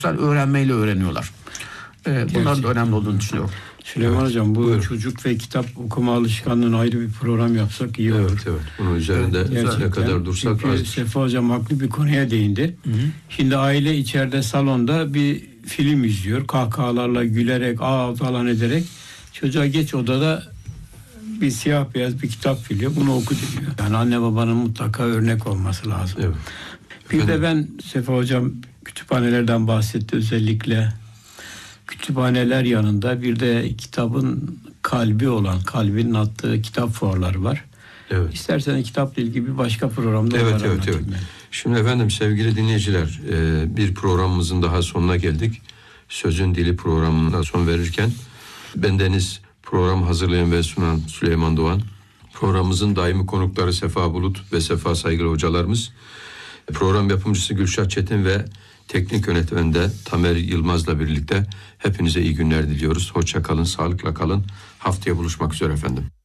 öğrenmeyle öğreniyorlar. Bunların da önemli olduğunu düşünüyorum. Süleyman Hocam, bu çocuk ve kitap okuma alışkanlığına ayrı bir program yapsak iyi olur. Evet. Bunun üzerinde ne kadar dursak az. Sefa Hocam haklı bir konuya değindi. Şimdi aile içeride salonda bir film izliyor. Kahkahalarla gülerek, falan ederek. Çocuğa geç odada bir siyah beyaz bir kitap geliyor. Bunu oku diyor. Yani anne babanın mutlaka örnek olması lazım. Evet. Bir de ben, Sefa Hocam kütüphanelerden bahsetti özellikle. Kütüphaneler yanında bir de kitabın kalbi olan, kalbinin attığı kitap fuarları var. Evet. İsterseniz kitapla ilgili bir başka programda Evet. Şimdi efendim, sevgili dinleyiciler, bir programımızın daha sonuna geldik. Sözün Dili programına son verirken bendeniz program hazırlayan ve sunan Süleyman Doğan, programımızın daimi konukları Sefa Bulut ve Sefa Saygılı hocalarımız, program yapımcısı Gülşah Çetin ve teknik yönetmende Tamer Yılmaz'la birlikte hepinize iyi günler diliyoruz. Hoşça kalın, sağlıkla kalın. Haftaya buluşmak üzere efendim.